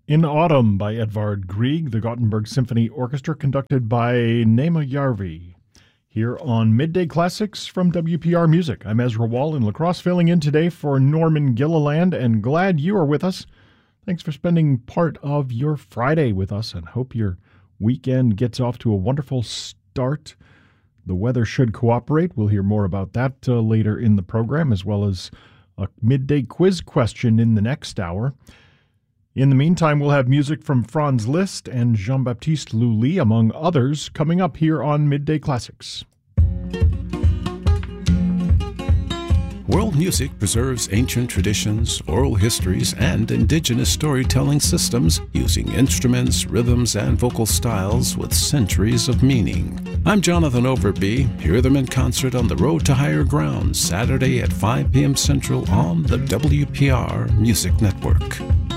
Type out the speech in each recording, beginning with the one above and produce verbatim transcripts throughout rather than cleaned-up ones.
In Autumn by Edvard Grieg, the Gothenburg Symphony Orchestra, conducted by Nema Järvi. Here on Midday Classics from W P R Music. I'm Ezra Wall in La Crosse, filling in today for Norman Gilliland, and glad you are with us. Thanks for spending part of your Friday with us, and hope your weekend gets off to a wonderful start. The weather should cooperate. We'll hear more about that uh, later in the program, as well as a midday quiz question in the next hour. In the meantime, we'll have music from Franz Liszt and Jean-Baptiste Lully, among others, coming up here on Midday Classics. World music preserves ancient traditions, oral histories, and indigenous storytelling systems using instruments, rhythms, and vocal styles with centuries of meaning. I'm Jonathan Overby. Hear them in concert on the Road to Higher Ground, Saturday at five p.m. Central on the W P R Music Network.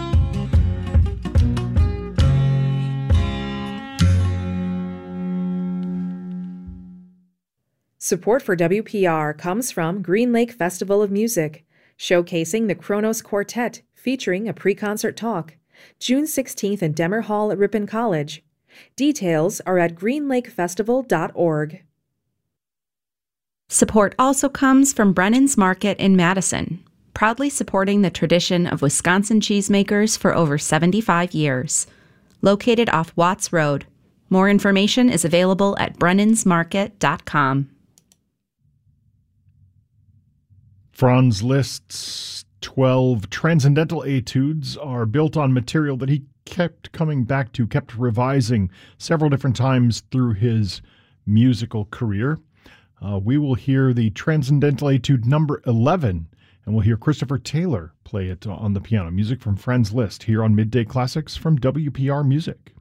Support for W P R comes from Green Lake Festival of Music, showcasing the Kronos Quartet, featuring a pre-concert talk, June sixteenth in Demmer Hall at Ripon College. Details are at green lake festival dot org. Support also comes from Brennan's Market in Madison, proudly supporting the tradition of Wisconsin cheesemakers for over seventy-five years. Located off Watts Road. More information is available at brennans market dot com. Franz Liszt's twelve transcendental etudes are built on material that he kept coming back to, kept revising several different times through his musical career. Uh, we will hear the Transcendental Etude number eleven, and we'll hear Christopher Taylor play it on the piano. Music from Franz Liszt here on Midday Classics from W P R Music.